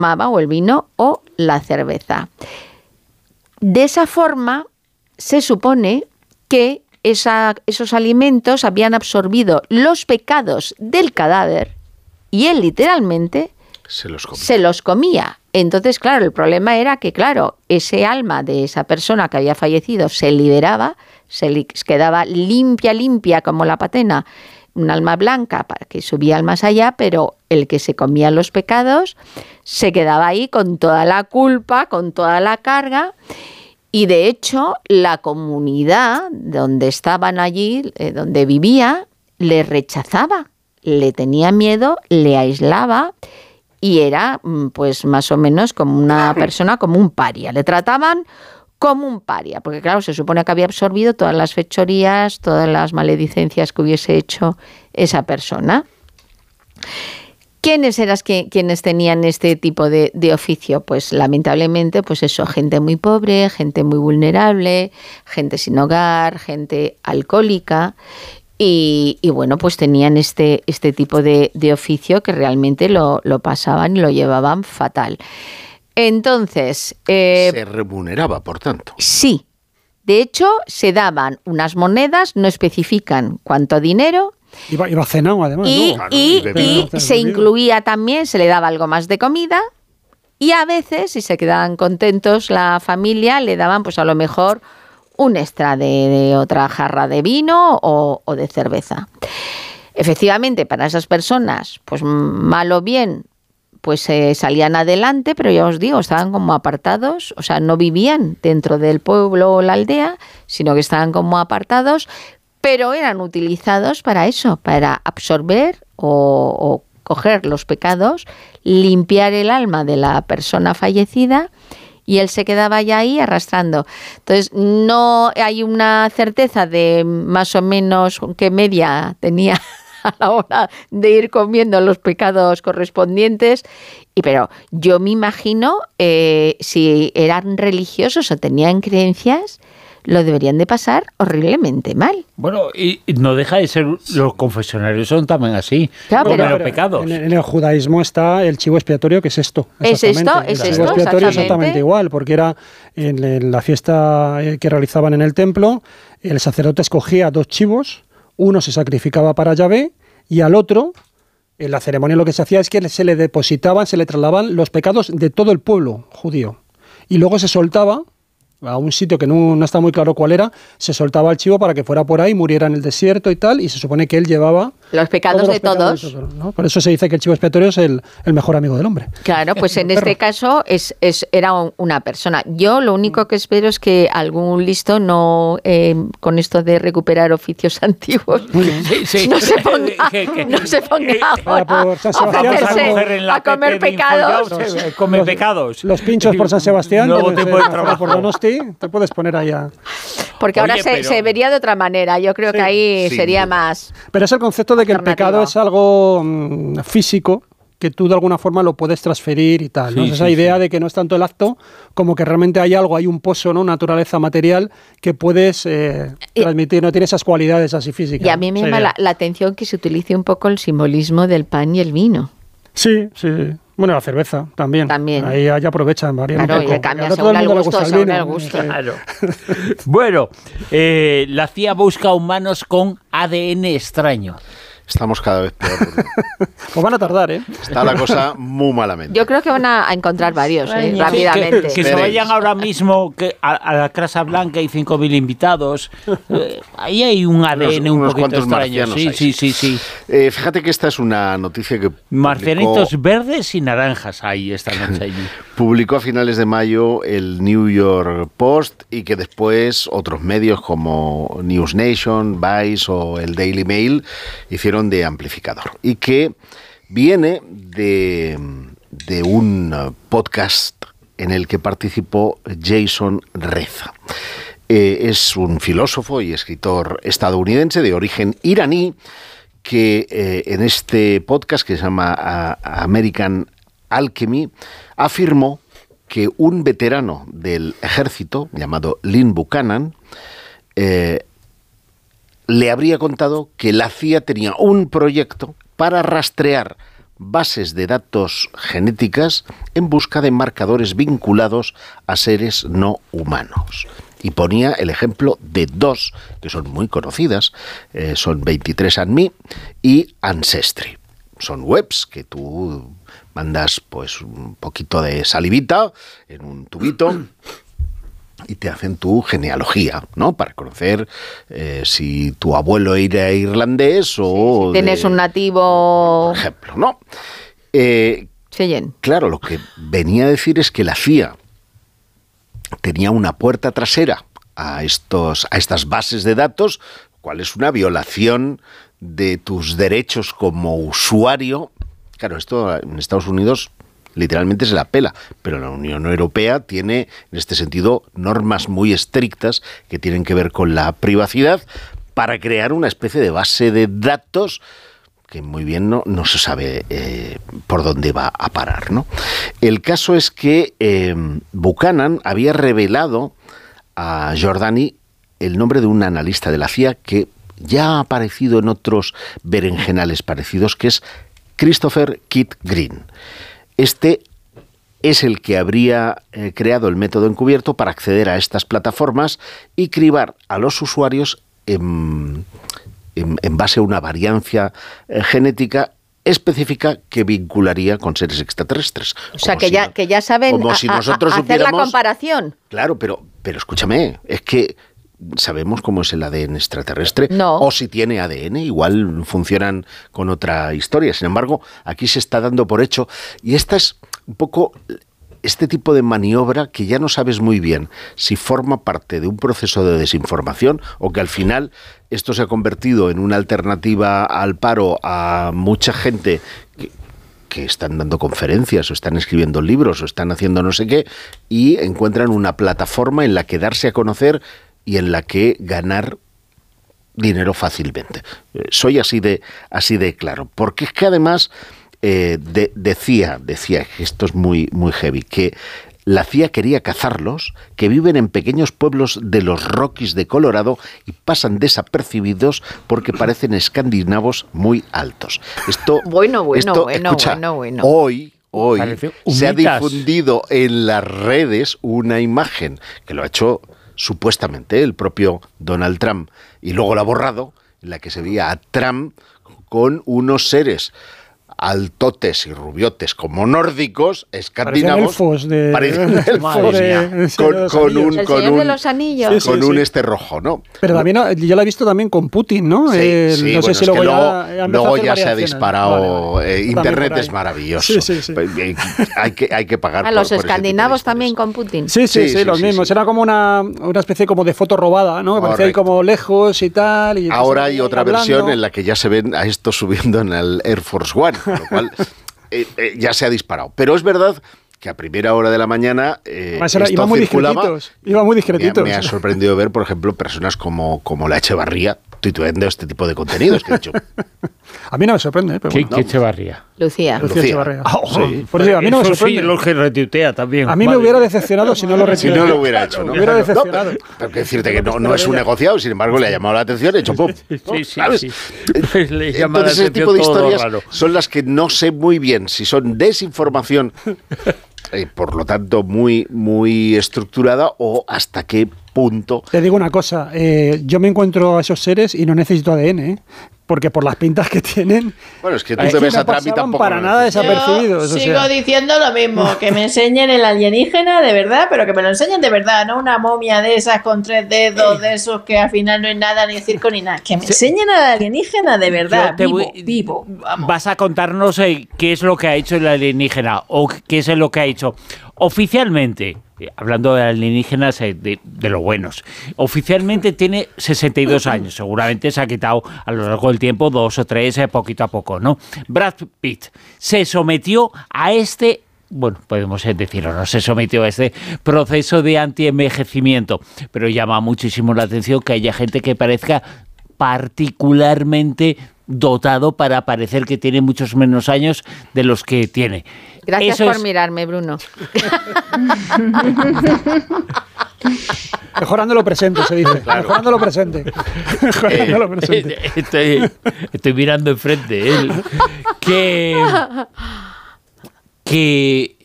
tomaba o el vino o la cerveza. De esa forma, se supone que esos alimentos habían absorbido los pecados del cadáver y él literalmente se los comía. Entonces, claro, el problema era que, claro, ese alma de esa persona que había fallecido se liberaba, quedaba limpia como la patena, un alma blanca para que subía al más allá, pero el que se comía los pecados se quedaba ahí con toda la culpa, con toda la carga. Y de hecho, la comunidad donde estaban allí, donde vivía, le rechazaba, le tenía miedo, le aislaba y era pues más o menos como una persona, como un paria. Le trataban como un paria, porque claro, se supone que había absorbido todas las fechorías, todas las maledicencias que hubiese hecho esa persona. ¿Quiénes eran quienes tenían este tipo de oficio? Pues lamentablemente, pues eso, gente muy pobre, gente muy vulnerable, gente sin hogar, gente alcohólica y bueno, pues tenían este tipo de oficio que realmente lo pasaban y lo llevaban fatal. Entonces... se remuneraba, por tanto. Sí. De hecho, se daban unas monedas, no especifican cuánto dinero... Iba cenado, además. Y se incluía también, se le daba algo más de comida y a veces, si se quedaban contentos la familia, le daban pues a lo mejor un extra de otra jarra de vino o de cerveza. Efectivamente, para esas personas, pues mal o bien, pues salían adelante, pero ya os digo, estaban como apartados, o sea, no vivían dentro del pueblo o la aldea, sino que estaban como apartados, pero eran utilizados para eso, para absorber o coger los pecados, limpiar el alma de la persona fallecida y él se quedaba ya ahí arrastrando. Entonces, no hay una certeza de más o menos qué media tenía a la hora de ir comiendo los pecados correspondientes, pero yo me imagino si eran religiosos o tenían creencias, lo deberían de pasar horriblemente mal. Bueno, y no deja de ser, los confesionarios son también así, claro, pero los pecados. En el judaísmo está el chivo expiatorio, que es esto. Es esto, el chivo expiatorio exactamente igual, porque era en la fiesta que realizaban en el templo, el sacerdote escogía 2 chivos, uno se sacrificaba para Yahvé y al otro, en la ceremonia lo que se hacía es que se le depositaban, se le trasladaban los pecados de todo el pueblo judío. Y luego se soltaba a un sitio que no está muy claro cuál era, se soltaba el chivo para que fuera por ahí, muriera en el desierto y tal, y se supone que él llevaba los pecados de todos. ¿No? Por eso se dice que el chivo expiatorio es el mejor amigo del hombre. Claro, pues en este caso era una persona. Yo lo único que espero es que algún listo no, con esto de recuperar oficios antiguos, no se ponga ahora a comer pecados. Come pecados. Los pinchos por San Sebastián, nuevo tipo de trabajo. Por Donosti, te puedes poner ahí a... Porque ahora se vería de otra manera. Yo creo que ahí sería más... Pero es el concepto de que el pecado es algo físico, que tú de alguna forma lo puedes transferir y tal, ¿no? Esa idea de que no es tanto el acto como que realmente hay algo, hay un pozo, ¿no? Una naturaleza material que puedes transmitir, no tiene esas cualidades así físicas. Y a mí me llama la atención que se utilice un poco el simbolismo del pan y el vino. Sí. Bueno, la cerveza también. Ahí ya aprovechan, varían claro, un poco. Y cambia según el gusto. Claro. Bueno, la CIA busca humanos con ADN extraño. Estamos cada vez peor. Pues van a tardar, ¿eh? Está la cosa muy malamente. Yo creo que van a encontrar varios, rápidamente. Que se vayan ahora mismo a la Casa Blanca, hay 5.000 invitados. Ahí hay un ADN un poquito extraño. Sí. Fíjate que esta es una noticia que marcianitos verdes y naranjas hay esta noche allí. Publicó a finales de mayo el New York Post y que después otros medios como News Nation, Vice o el Daily Mail hicieron de amplificador, y que viene de un podcast en el que participó Jason Reza. Es un filósofo y escritor estadounidense de origen iraní que en este podcast, que se llama American Alchemy, afirmó que un veterano del ejército llamado Lynn Buchanan le habría contado que la CIA tenía un proyecto para rastrear bases de datos genéticas en busca de marcadores vinculados a seres no humanos. Y ponía el ejemplo de 2 que son muy conocidas, son 23andMe y Ancestry. Son webs que tú mandas pues un poquito de salivita en un tubito y te hacen tu genealogía, ¿no? Para conocer si tu abuelo era irlandés o... Si tienes un nativo... Por ejemplo, ¿no? Cheyenne. Claro, lo que venía a decir es que la CIA tenía una puerta trasera a estas bases de datos, cual es una violación de tus derechos como usuario. Claro, esto en Estados Unidos literalmente se la pela, pero la Unión Europea tiene, en este sentido, normas muy estrictas que tienen que ver con la privacidad para crear una especie de base de datos que muy bien no se sabe por dónde va a parar, ¿no? El caso es que Buchanan había revelado a Giordani el nombre de un analista de la CIA que ya ha aparecido en otros berenjenales parecidos, que es Christopher Kit Green. Este es el que habría creado el método encubierto para acceder a estas plataformas y cribar a los usuarios en base a una variancia genética específica que vincularía con seres extraterrestres. O sea, que ya saben como si nosotros hacer la comparación. Claro, pero escúchame, es que sabemos cómo es el ADN extraterrestre, no. O si tiene ADN, igual funcionan con otra historia. Sin embargo, aquí se está dando por hecho, y esta es un poco este tipo de maniobra que ya no sabes muy bien si forma parte de un proceso de desinformación o que al final esto se ha convertido en una alternativa al paro a mucha gente que están dando conferencias o están escribiendo libros o están haciendo no sé qué y encuentran una plataforma en la que darse a conocer y en la que ganar dinero fácilmente. Soy así de claro, porque es que además decía que esto es muy heavy, que la CIA quería cazarlos, que viven en pequeños pueblos de los Rockies de Colorado y pasan desapercibidos porque parecen escandinavos muy altos. Esto, escucha, Hoy se ha difundido en las redes una imagen que lo ha hecho supuestamente el propio Donald Trump y luego la ha borrado, en la que se veía a Trump con unos seres altotes y rubiotes como nórdicos, escandinavos, parecen elfos con un de los anillos. Con un rojo, ¿no? Pero también yo la he visto también con Putin, ¿no? No sé si luego ya se ha disparado. Vale. Internet es maravilloso. Sí. Hay que pagar por los escandinavos también con Putin. Sí, los mismos. Era como una especie como de foto robada, ¿no? Que parecía ahí como lejos y tal. Y ahora hay otra versión en la que ya se ven a estos subiendo en el Air Force One. Con lo cual ya se ha disparado. Pero es verdad que a primera hora de la mañana iba muy discretitos. Me ha sorprendido ver, por ejemplo, personas como la Echevarría tuiteando este tipo de contenidos que he hecho. A mí no me sorprende. Pero ¿Qué Echevarría? Lucía Echevarría. Sí. Por eso, a mí no me sorprende. Sí, lo que retuitea también. A mí me hubiera decepcionado si no lo retuiteara. Si no lo hubiera hecho, ¿no? Me hubiera decepcionado. Pero que decirte que no es un negociado, sin embargo le ha llamado la atención, he hecho pum. Sí. Le llama Entonces la ese tipo de historias raro. son las que no sé muy bien si son desinformación, por lo tanto muy estructurada, o hasta qué punto. Te digo una cosa, yo me encuentro a esos seres y no necesito ADN, porque por las pintas que tienen... Bueno, es que tú te ves a Trump y tampoco... para nada desapercibidos. Yo sigo diciendo lo mismo, que me enseñen el alienígena de verdad, pero que me lo enseñen de verdad, no una momia de esas con 3 dedos, de esos que al final no es nada, ni circo ni nada. Que me enseñen al alienígena de verdad, vivo. Vamos. Vas a contarnos qué es lo que ha hecho el alienígena, o qué es lo que ha hecho oficialmente. Hablando de alienígenas de los buenos, oficialmente tiene 62 años, seguramente se ha quitado a lo largo del tiempo 2 o 3, poquito a poco, ¿no? Brad Pitt se sometió a podemos decirlo, no se sometió a este proceso de antienvejecimiento, pero llama muchísimo la atención que haya gente que parezca particularmente dotado para parecer que tiene muchos menos años de los que tiene. Gracias por mirarme, Bruno. Mejorando lo presente, se dice. Claro. Mejorando lo presente. Mejorando lo presente. Estoy mirando enfrente. Que